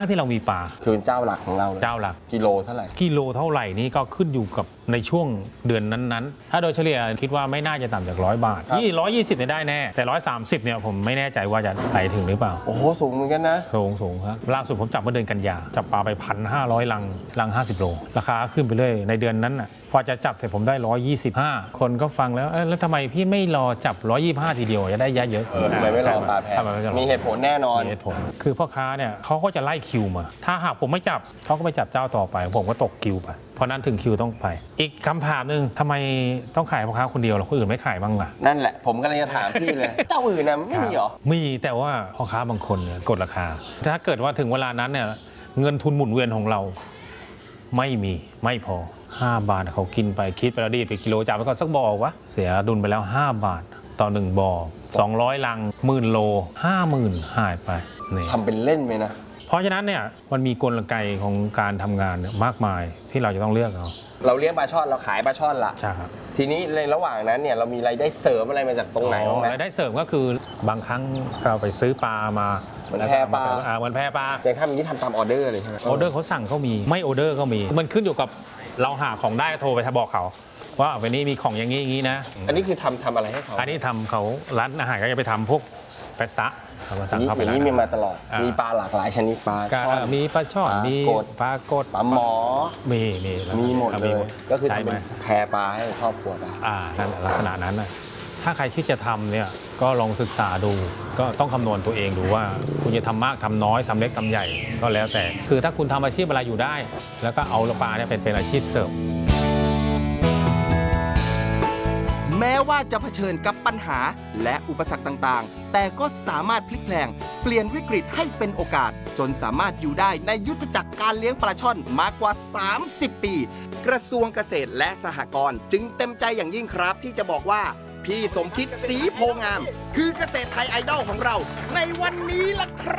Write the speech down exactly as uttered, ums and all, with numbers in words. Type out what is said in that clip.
ที่เรามีปลาคือเป็นเจ้าหลักของเราเลยเจ้าหลักกิโลเท่าไหร่กิโลเท่าไหร่นี่ก็ขึ้นอยู่กับในช่วงเดือนนั้นๆถ้าโดยเฉลี่ยคิดว่าไม่น่าจะต่ำจากร้อยบาทยี่ร้อยยี่สิบเนี่ยได้แน่แต่ร้อยสามสิบเนี่ยผมไม่แน่ใจว่าจะไปถึงหรือเปล่าโอ้โหสูงเหมือนกันนะสูงสูงครับล่าสุดผมจับเมื่อเดือนกันยาจับปลาไปพันห้าร้อยลังลังห้าสิบโลราคาขึ้นไปเรื่อยในเดือนนั้นน่ะพอจะจับเสร็จผมได้ร้อยยี่สิบห้าคนก็ฟังแล้วแล้วทำไมพี่ไม่รอจับร้อยยี่สิบห้าทีเดียวจะได้เยอะเออทำไมไม่รอปลาแพงมีเหตุผลแน่นอนมีเหตุผลคือพ่อค้าเนี่ยเขาก็จะไล่คิวมาถ้าหากผมไม่จับเขาก็ไปจับเจ้าต่อไปผมก็ตกคิวไปเพราะนั้นถึงคิวต้องไปอีกคำถามหนึ่งทำไมต้องขายพ่อค้าคนเดียวหรอคนอื่นไม่ขายบ้างล่ะนั่นแหละผมกำลังจะถามพี่เลยเจ้าอื่นนะไม่มีหรอมีแต่ว่าพ่อค้าบางคนเนี่ยกดราคาถ้าเกิดว่าถึงเวลานั้นเนี่ยเงินทุนหมุนเวียนของเราไม่มีไม่พอห้าบาทเขากินไปคิดไปแล้วดีไปกิโลจับไปก็สักบ่อวะเสียดุลไปแล้วห้าบาทต่อหนึ่งบ่อสองร้อยลังหมื่นโลห้าหมื่นหายไปนี่ทำเป็นเล่นไหมนะเพราะฉะนั้นเนี่ยมันมีกลไกของการทำงานมากมายที่เราจะต้องเลือกเอาเราเลี้ยงปลาช่อนเราขายปลาช่อนละใช่ครับทีนี้ในระหว่างนั้นเนี่ยเรามีรายได้เสริมอะไรมาจากตรงไหนบ้างไหมรายได้เสริมก็คือบางครั้งเราไปซื้อปลามาเหมือนแพปลาอ่าเหมือนแพปลาอย่างทำอย่างนี้ทำตามออเดอร์เลยใช่ไหมออเดอร์เขาสั่งเขามีไม่ออเดอร์ก็มีมันขึ้นอยู่กับเราหาของได้โทรไปบอกเขาว่าวันนี้มีของอย่างนี้อย่างนี้นะอันนี้คือทำทำอะไรให้เขาอันนี้ทำเขาร้านอาหารก็จะไปทำพวกแปะซะเขาสั่งเข้าไปนี่มีมาตลอดมีปลาหลากหลายชนิดปลาช่อนมีปลาช่อนมีปลากดปลาหมอมีมีมีหมดเลยก็คือทำเป็นแพปลาให้ครอบครัวไปอ่านั่นลักษณะนั้นนะถ้าใครคิดจะทำเนี่ยก็ลองศึกษาดูก็ต้องคำนวณตัวเองดูว่าคุณจะทำมากทำน้อยทำเล็กทำใหญ่ก็แล้วแต่คือถ้าคุณทำอาชีพอะไรอยู่ได้แล้วก็เอาปลาเนี่ยเป็นเป็นอาชีพเสริมแม้ว่าจะเผชิญกับปัญหาและอุปสรรคต่างๆแต่ก็สามารถพลิกแพลงเปลี่ยนวิกฤตให้เป็นโอกาสจนสามารถอยู่ได้ในยุทธจักรการเลี้ยงปลาช่อนมากกว่าสามสิบปีกระทรวงเกษตรและสหกรณ์จึงเต็มใจอย่างยิ่งครับที่จะบอกว่าพี่สมคิดศรีโพงามคือเกษตรไทยไอดอลของเราในวันนี้ล่ะครับ